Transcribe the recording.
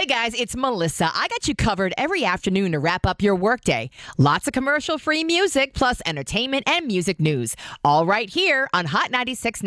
Hey guys, it's Melissa. I got you covered every afternoon to wrap up your workday. Lots of commercial-free music, plus entertainment and music news. All right here on Hot 96.